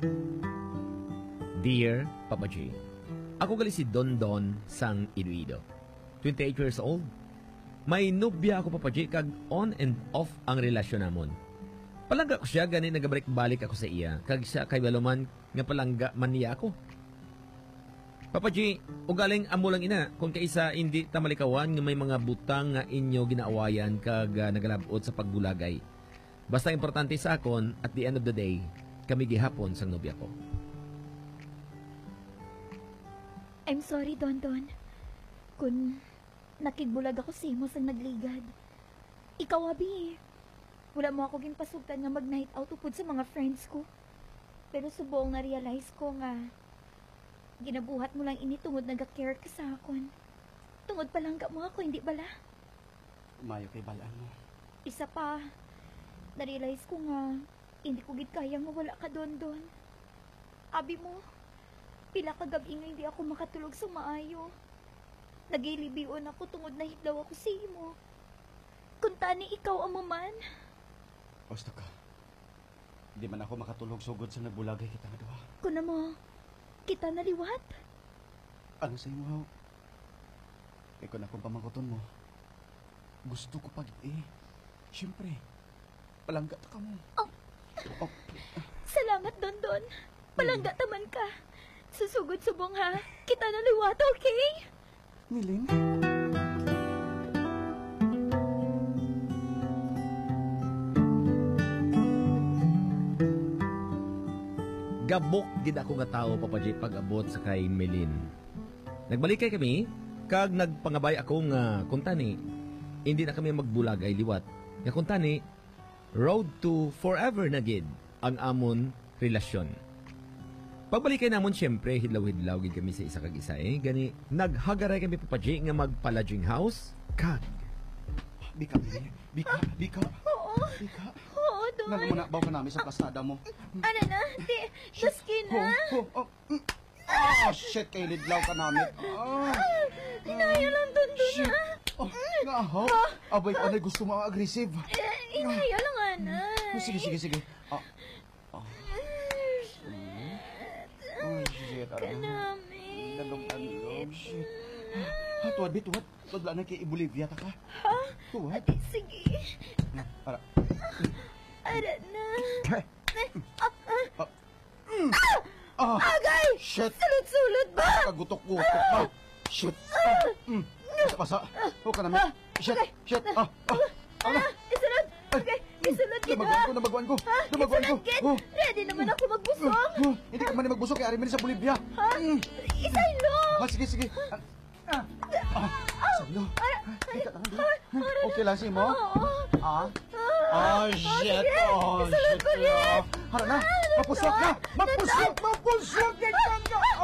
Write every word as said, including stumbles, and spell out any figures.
Dear Papa J, ako gali si Don Don sang Iloilo. twenty-eight years old. May nobya ako, Papa J, kag on and off ang relasyon namon. Palangga ko siya, gani nagabalik-balik ako sa iya. Kag siya kay Baloman nga palangga man niya ako. Papa J, ugaling amo lang ina, kung kaisa hindi tamalikawan nga may mga butang nga inyo ginaawayan kag uh, nagalabot sa pagbulagay. Basta importante sa akon, at the end of the day, kami gihapon sang nobya ko. I'm sorry, Don Don. Kung nakigbulag ako sa imo sang nagligad. Ikaw, abi, wala mo ako ginpasugtan nga mag-night out upod sa mga friends ko. Pero subong na-realize ko nga ginabuhat mo lang ini tungod nag-care ka sa akon. Tungod palangga mo ako, hindi bala? Umayo kay balaan mo. Isa pa, na-realize ko nga hindi ko gid kayang mawala ka, Don Don. Abi mo, pila ka gabi nga hindi ako makatulog sa maayo. Nagilibion ako tungod na hidlaw ako sa imo. Kung tani ikaw ang maman. Basta ka. Di man ako makatulog sugod sa nagbulagay kita nga duha. Kuna mo, kita naliwat. Ano sa imo, haw? E kung akong pamangkoton mo, gusto ko pag eh. Siyempre, palangga ta ka mo. Oh. Oh. Salamat, Don Don. Palangga taman ka. Susugod subong ha. Kita naliwat, okay? Milin? Gabok gid ako nga tao, Papa J, pag-abot sa kay Melin. Nagbalik kay kami, kag nagpangabay ako nga kung tani, hindi na kami magbulagay liwat. Nga kung tani, road to forever na gid ang amon relasyon. Pagbalik kay namon, syempre, hidlaw-hidlaw gid kami sa isa kag isa eh. Gani, naghagaray kami, Papa J, nga magpa-lodging house, kag. Bika, Milin. Bika, bika. Oo. Bika. Oo, Don. Nagumunabaw ka namin sa plastada mo. Ano na? Di, maski na. Oh, oh, oh. Mm. Ah, shit, kay lidlaw ka namin. Ah. Inaya lang, Don Don, Shit. ha? Oh, nga, abay ko, anay gusto mo aggressive. Eh, inaya lang, anay. Oh, sige, sige, sige. Ah. Ah. Oh, shit. Kanami. Nalong-along, shit. Ha, tuwad, bit, tuwad. Tuwad lang na kay Bolivia, ta ka. Ha? Tuwad. Adi, sige. Para. Ara na. Ah! Agay! Shit! Sulot-sulot ba? Kagutok-gutok pa. Shit! Ah! Mm. Pasa-pasa. Huwag ka namin. Shit! Shit! Ah! Ah! Ano? Isulot! Okay, isulot kita. Namaguan ko, namaguan ko. Ha? Namaguan ko. Isulot kit. Oh. Ready naman ako magbusong. Oh, hindi ka man magbusok kay Arimel sa Bolivia. Ha? Isaylo! Ah, sige, sige. Ah! Ah! Isaylo. Hindi ka tangan din. Okay lang si mo? Oo. Ah? Ah, shit! Oh, Isulot shit! ko rin. Hara na! Mapusok na! Mapusok! Mapusok!